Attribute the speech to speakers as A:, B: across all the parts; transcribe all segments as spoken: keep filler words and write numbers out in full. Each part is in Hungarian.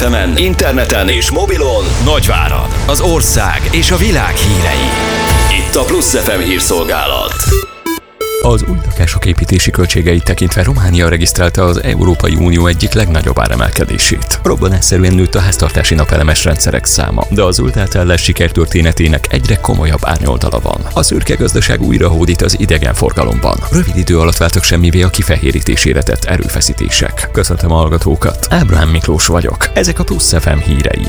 A: ef emen, interneten és mobilon Nagyvárad, az ország és a világ hírei. Itt a Plusz ef em hírszolgálat.
B: Az új lakások építési költségeit tekintve Románia regisztrálta az Európai Unió egyik legnagyobb áremelkedését. Robbanásszerűen nőtt a háztartási napelemes rendszerek száma, de az zöld átállás sikertörténetének egyre komolyabb árnyoldala van. A szürke gazdaság újra hódít az idegenforgalomban. Rövid idő alatt váltak semmivé a kifehérítésére tett erőfeszítések. Köszöntöm a hallgatókat, Ábrahám Miklós vagyok. Ezek a Plusz ef em hírei.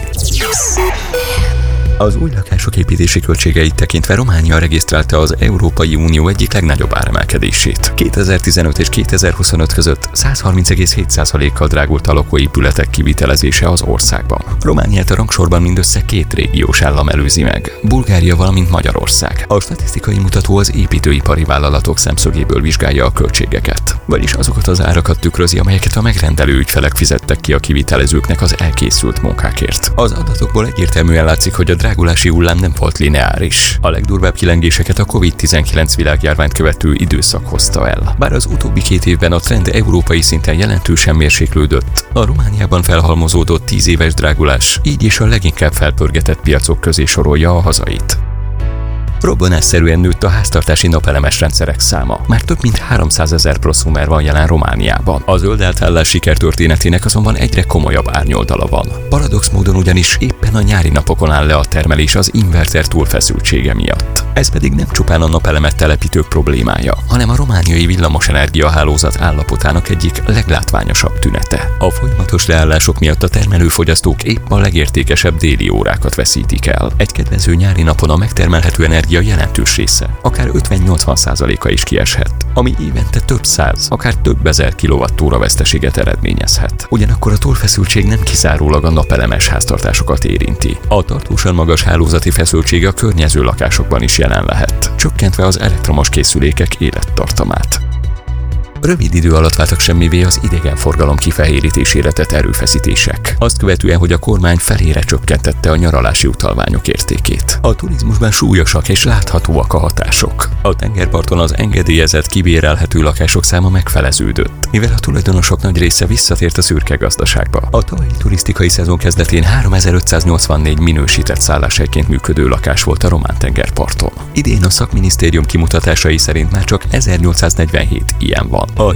B: Az új lakások építési költségeit tekintve Románia regisztrálta az Európai Unió egyik legnagyobb áremelkedését. kétezer-tizenöt és kétezer-huszonöt között száz harminc egész hét százalékkal drágult a lakóépületek kivitelezése az országban. Romániát a rangsorban mindössze két régiós állam előzi meg, Bulgária, valamint Magyarország. A statisztikai mutató az építőipari vállalatok szemszögéből vizsgálja a költségeket, vagyis azokat az árakat tükrözi, amelyeket a megrendelő ügyfelek fizettek ki a kivitelezőknek az elkészült munkákért. Az adatokból egyértelműen látszik, hogy a drágulási hullám nem volt lineáris. A legdurvább kilengéseket a kovid tizenkilenc világjárványt követő időszak hozta el. Bár az utóbbi két évben a trend európai szinten jelentősen mérséklődött, a Romániában felhalmozódott tíz éves drágulás így is a leginkább felpörgetett piacok közé sorolja a hazait. Robbanásszerűen nőtt a háztartási napelemes rendszerek száma. Már több mint háromszázezer prosumer van jelen Romániában. A zöld átállás sikertörténetének azonban egyre komolyabb árnyoldala van. Paradox módon ugyanis éppen a nyári napokon áll le a termelés az inverter túlfeszültsége miatt. Ez pedig nem csupán a napelemet telepítők problémája, hanem a romániai villamosenergia hálózat állapotának egyik leglátványosabb tünete. A folyamatos leállások miatt a termelőfogyasztók épp a legértékesebb déli órákat veszítik el. Egy kedvező nyári napon a megtermelhető energia jelentős része, akár ötven-nyolcvan százaléka is kieshet, ami évente több száz, akár több ezer kilovattóra veszteséget eredményezhet. Ugyanakkor a túlfeszültség nem kizárólag a napelemes háztartásokat érinti. A tartósan magas hálózati feszültség a környező lakásokban is jelen lehet, csökkentve az elektromos készülékek élettartamát. Rövid idő alatt váltak semmivé az idegenforgalom kifehérítésére tett erőfeszítések. Azt követően, hogy a kormány felére csökkentette a nyaralási utalványok értékét. A turizmusban súlyosak és láthatóak a hatások. A tengerparton az engedélyezett, kibérelhető lakások száma megfeleződött, mivel a tulajdonosok nagy része visszatért a szürke gazdaságba. A tavalyi turisztikai szezon kezdetén háromezer-ötszáznyolcvannégy minősített szálláshelyként működő lakás volt a román tengerparton. Idén a szakminisztérium kimutatásai szerint már csak ezernyolcszáznegyvenhét ilyen van. A